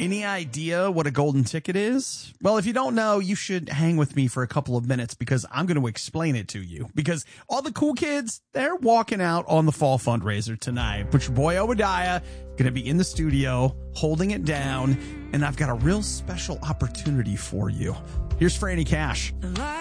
Any idea what a golden ticket is? Well, if you don't know, you should hang with me for a couple of minutes because I'm going to explain it to you. Because all the cool kids, they're walking out on the fall fundraiser tonight. But your boy Obadiah going to be in the studio holding it down. And I've got a real special opportunity for you. Here's Franny Cash.